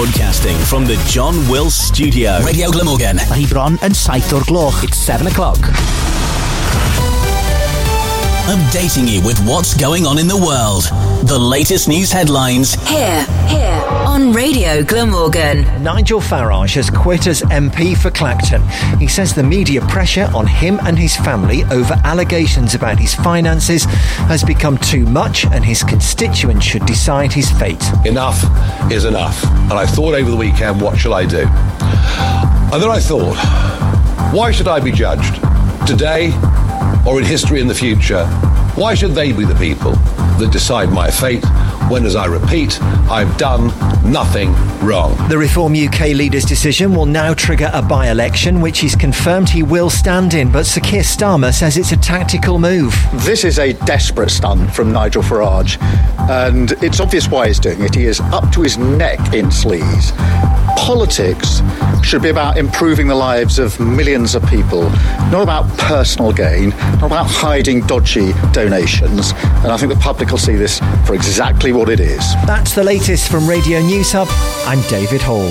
Broadcasting from the John Wills Studio. Radio Glamorgan. Mae hi bron yn 7 o'r gloch. It's 7 o'clock. Updating you with what's going on in the world. The latest news headlines. Here on Radio Glamorgan. Nigel Farage has quit as MP for Clacton. He says the media pressure on him and his family over allegations about his finances has become too much and his constituents should decide his fate. Enough is enough. And I thought over the weekend, what shall I do? And then I thought, why should I be judged? Today or in history in the future? Why should they be the people that decide my fate when, as I repeat, I've done nothing wrong? The Reform UK leader's decision will now trigger a by-election, which he's confirmed he will stand in, but Sir Keir Starmer says it's a tactical move. This is a desperate stunt from Nigel Farage, and it's obvious why he's doing it. He is up to his neck in sleaze. Politics should be about improving the lives of millions of people, not about personal gain, not about hiding dodgy donations. And I think the public will see this for exactly what it is. That's the latest from Radio News Hub. I'm David Hall.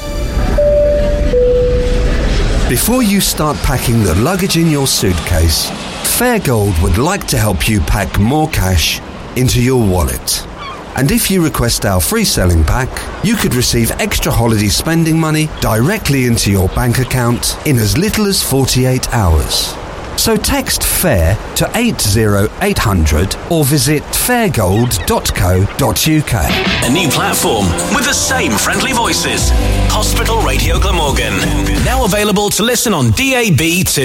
Before you start packing the luggage in your suitcase, Fairgold would like to help you pack more cash into your wallet. And if you request our free selling pack, you could receive extra holiday spending money directly into your bank account in as little as 48 hours. So text FAIR to 80800 or visit fairgold.co.uk. A new platform with the same friendly voices. Hospital Radio Glamorgan. Now available to listen on DAB too.